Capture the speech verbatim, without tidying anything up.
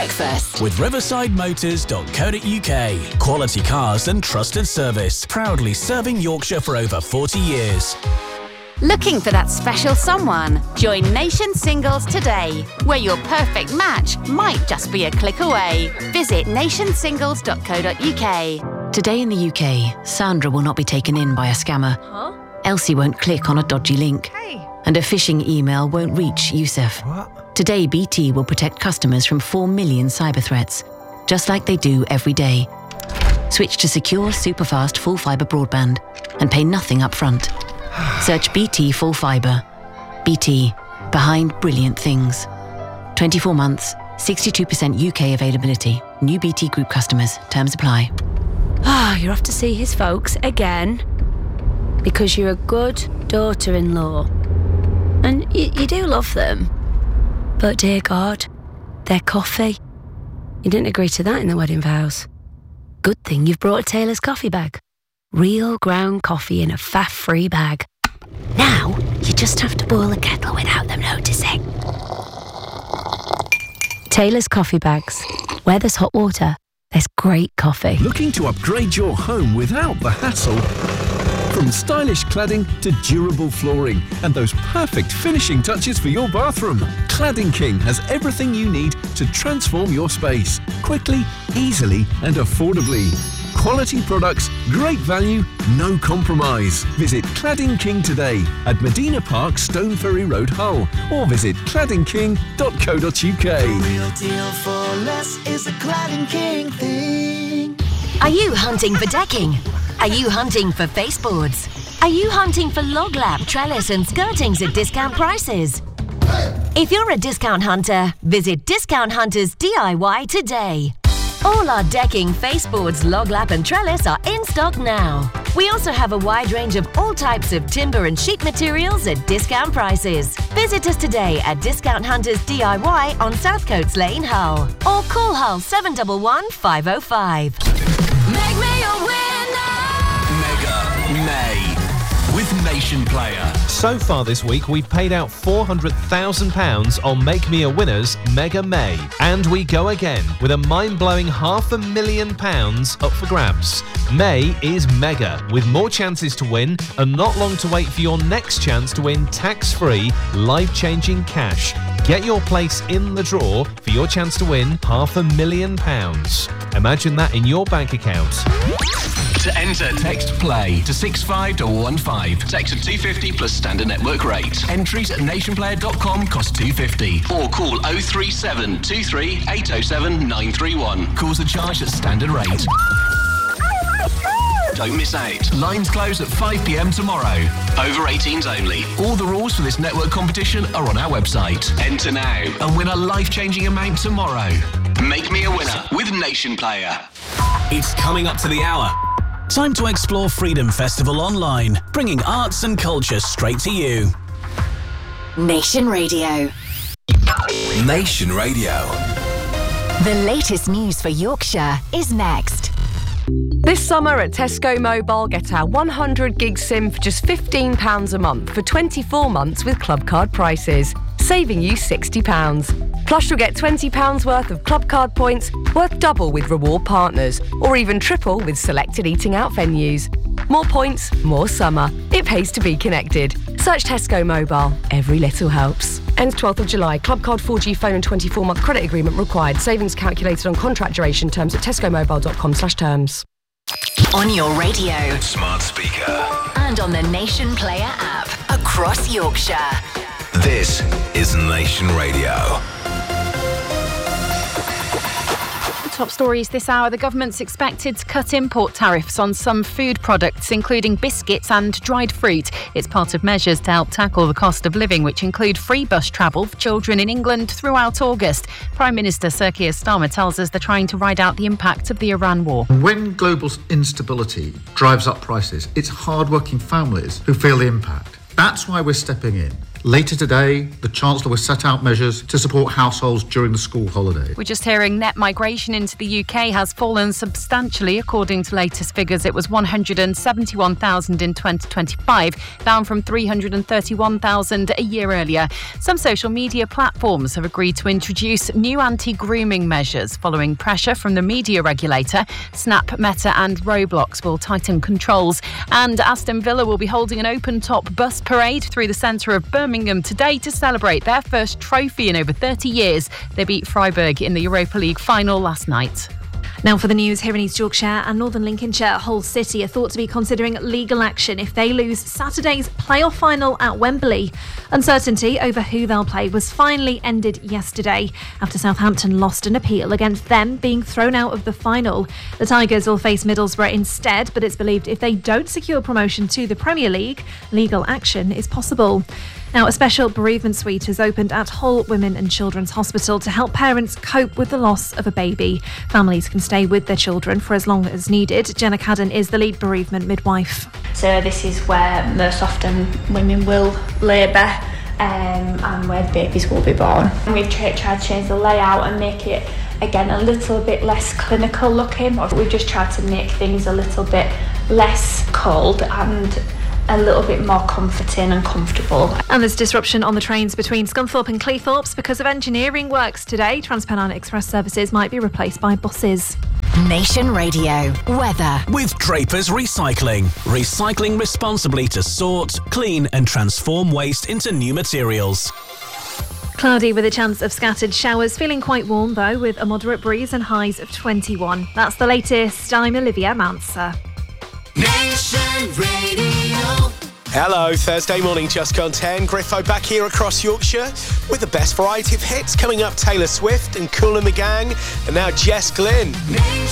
breakfast. With riverside motors dot co dot uk. Quality cars and trusted service. Proudly serving Yorkshire for over forty years. Looking for that special someone? Join Nation Singles today, where your perfect match might just be a click away. Visit nation singles dot co dot uk. Today in the U K, Sandra will not be taken in by a scammer. Huh? Elsie won't click on a dodgy link. Hey. And a phishing email won't reach Yusuf. What? Today, B T will protect customers from four million cyber threats, just like they do every day. Switch to secure, superfast, full fibre broadband and pay nothing up front. Search B T Full Fibre. B T, behind brilliant things. twenty-four months, sixty-two percent U K availability. New B T Group customers. Terms apply. Ah, you're off to see his folks again. Because you're a good daughter-in-law. And y- you do love them. But dear God, their coffee. You didn't agree to that in the wedding vows. Good thing you've brought a Taylor's coffee bag. Real ground coffee in a faff-free bag. Now, you just have to boil the kettle without them noticing. Taylor's coffee bags. Where there's hot water, there's great coffee. Looking to upgrade your home without the hassle? From stylish cladding to durable flooring and those perfect finishing touches for your bathroom, Cladding King has everything you need to transform your space quickly, easily and affordably. Quality products, great value, no compromise. Visit Cladding King today at Medina Park, Stone Ferry Road, Hull, or visit cladding king dot co dot uk. The real deal for less is a Cladding King thing. Are you hunting for decking? Are you hunting for baseboards? Are you hunting for log lap, trellis and skirtings at discount prices? If you're a discount hunter, visit Discount Hunters D I Y today. All our decking, faceboards, log lap and trellis are in stock now. We also have a wide range of all types of timber and sheet materials at discount prices. Visit us today at Discount Hunters D I Y on Southcoats Lane, Hull. Or call Hull seven one one, five oh five. Make me a winner! Mega May. With Nation Player. So far this week, we've paid out four hundred thousand pounds on Make Me a Winner's Mega May. And we go again with a mind-blowing half a million pounds up for grabs. May is mega, with more chances to win and not long to wait for your next chance to win tax-free, life-changing cash. Get your place in the draw for your chance to win half a million pounds. Imagine that in your bank account. To enter, text PLAY to six five one five. Text of two fifty plus standard network rate. Entries at nation player dot com cost two fifty. Or call oh three seven, two three, eight oh seven, nine three one. Calls are charged at standard rate. Don't miss out. Lines close at five p m tomorrow. Over eighteens only. All the rules for this network competition are on our website. Enter now and win a life-changing amount tomorrow. Make me a winner with Nation Player. It's coming up to the hour. Time to explore Freedom Festival online, bringing arts and culture straight to you. Nation Radio. Nation Radio. The latest news for Yorkshire is next. This summer at Tesco Mobile, get our one hundred gig SIM for just fifteen pounds a month for twenty-four months with Club Card prices, saving you sixty pounds. Plus you'll get twenty pounds worth of Club Card points, worth double with reward partners, or even triple with selected eating out venues. More points, more summer. It pays to be connected. Search Tesco Mobile. Every little helps. Ends twelfth of July. Club Card four G phone and twenty-four month credit agreement required. Savings calculated on contract duration. Terms at tesco mobile dot com slash terms. On your radio. Smart speaker. And on the Nation Player app. Across Yorkshire. This is Nation Radio. Top stories this hour. The government's expected to cut import tariffs on some food products, including biscuits and dried fruit. It's part of measures to help tackle the cost of living, which include free bus travel for children in England throughout August. Prime Minister Sir Keir Starmer tells us they're trying to ride out the impact of the Iran war. When global instability drives up prices, it's hard-working families who feel the impact. That's why we're stepping in. Later today, the Chancellor will set out measures to support households during the school holiday. We're just hearing net migration into the U K has fallen substantially. According to latest figures, it was one hundred seventy-one thousand in twenty twenty-five, down from three hundred thirty-one thousand a year earlier. Some social media platforms have agreed to introduce new anti-grooming measures following pressure from the media regulator. Snap, Meta and Roblox will tighten controls. And Aston Villa will be holding an open-top bus parade through the centre of Birmingham today to celebrate their first trophy in over thirty years. They beat Freiburg in the Europa League final last night. Now for the news here in East Yorkshire and Northern Lincolnshire, Hull City are thought to be considering legal action if they lose Saturday's playoff final at Wembley. Uncertainty over who they'll play was finally ended yesterday after Southampton lost an appeal against them being thrown out of the final. The Tigers will face Middlesbrough instead, but it's believed if they don't secure promotion to the Premier League, legal action is possible. Now, a special bereavement suite has opened at Hull Women and Children's Hospital to help parents cope with the loss of a baby. Families can stay with their children for as long as needed. Jenna Cadden is the lead bereavement midwife. So this is where most often women will labour um, and where the babies will be born. We've tried to change the layout and make it, again, a little bit less clinical looking. We've just tried to make things a little bit less cold and a little bit more comforting and comfortable. And there's disruption on the trains between Scunthorpe and Cleethorpes because of engineering works today. TransPennine Express services might be replaced by buses. Nation Radio weather with Draper's Recycling. Recycling responsibly to sort, clean and transform waste into new materials. Cloudy with a chance of scattered showers. Feeling quite warm though, with a moderate breeze and highs of twenty-one. That's the latest. I'm Olivia Manser. Nation Radio. Hello, Thursday morning, just gone ten. Griffo back here across Yorkshire with the best variety of hits. Coming up, Taylor Swift and Kool and the Gang, and now Jess Glynn. Nation.